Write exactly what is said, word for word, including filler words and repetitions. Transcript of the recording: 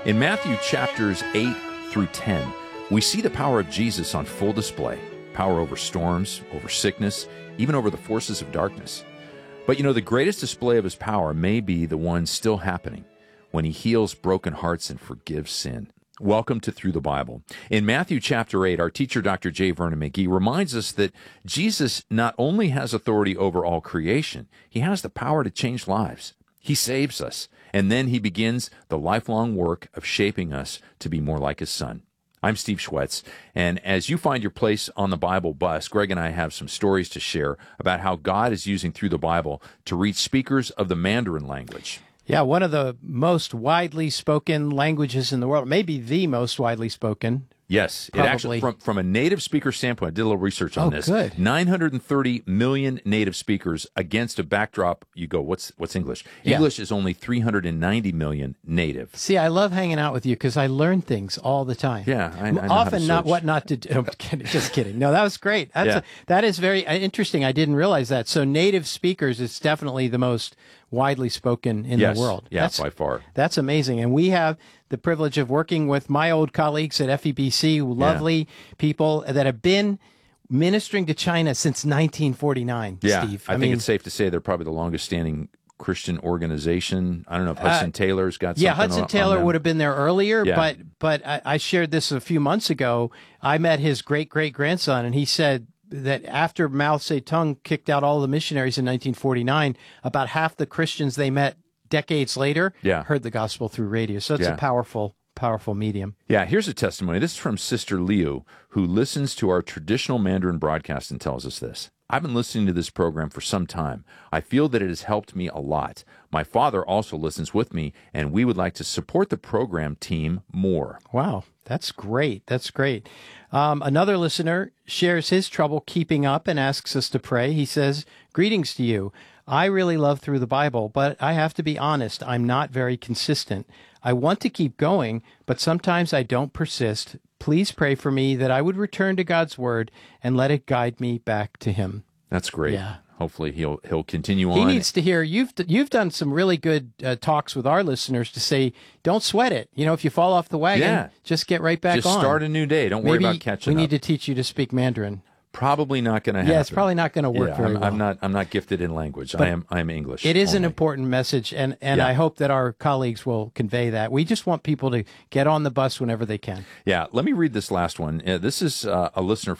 In Matthew chapters eight through ten, we see the power of Jesus on full display. Power over storms, over sickness, even over the forces of darkness. But you know, the greatest display of his power may be the one still happening, when he heals broken hearts and forgives sin. Welcome to Through the Bible. In Matthew chapter eight, our teacher, Doctor J. Vernon McGee, reminds us that Jesus not only has authority over all creation, he has the power to change lives. He saves us, and then he begins the lifelong work of shaping us to be more like his Son. I'm Steve Schwetz, and as you find your place on the Bible bus, Greg and I have some stories to share about how God is using Through the Bible to reach speakers of the Mandarin language. Yeah, one of the most widely spoken languages in the world, maybe the most widely spoken. Yes, it Probably. actually, from, from a native speaker standpoint, I did a little research on Oh, this. good. nine hundred thirty million native speakers against a backdrop. You go, what's what's English? Yeah. English is only three hundred ninety million native. See, I love hanging out with you because I learn things all the time. Yeah, I, I know how to Often not search. what not to do. I'm kidding, just kidding. No, that was great. That's Yeah. a, that is very uh, interesting. I didn't realize that. So native speakers is definitely the most widely spoken in Yes. the world. Yeah, That's, by far. That's amazing. And we have the privilege of working with my old colleagues at F E B C, lovely people that have been ministering to China since nineteen forty-nine, Yeah, Steve. I, think mean, it's safe to say they're probably the longest standing Christian organization. I don't know if Hudson Uh, Taylor's got something Yeah, Hudson on, Taylor on them. would have been there earlier, Yeah. but but I, I shared this a few months ago. I met his great great grandson, and he said that after Mao Zedong kicked out all the missionaries in nineteen forty-nine, about half the Christians they met decades later Yeah. heard the gospel through radio. So it's Yeah. a powerful, powerful medium. Yeah, here's a testimony. This is from Sister Liu, who listens to our traditional Mandarin broadcast and tells us this. I've been listening to this program for some time. I feel that it has helped me a lot. My father also listens with me, and we would like to support the program team more. Wow, that's great. That's great. Um, another listener shares his trouble keeping up and asks us to pray. He says, "Greetings to you. I really love Through the Bible, but I have to be honest, I'm not very consistent. I want to keep going, but sometimes I don't persist. Please pray for me that I would return to God's Word and let it guide me back to Him." That's great. Yeah. Hopefully he'll he'll continue He on. needs to hear, you've you've done some really good uh, talks with our listeners to say, don't sweat it. You know, if you fall off the wagon, Yeah. just get right back Just on. start a new day. Don't worry Maybe about catching we up. need to teach you to speak Mandarin. Probably not going to happen. Yeah, it's probably not going to work Yeah, very I'm, well. I'm not. I'm not gifted in language. But I am. I am English. It is an only. important message, and, and Yeah. I hope that our colleagues will convey that. We just want people to get on the bus whenever they can. Yeah. Let me read this last one. Uh, this is uh, a listener